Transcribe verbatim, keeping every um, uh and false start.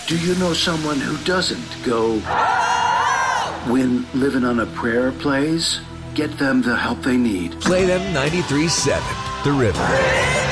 Do you know someone who doesn't go when Living on a Prayer plays? Get them the help they need. Play them ninety-three point seven, The River.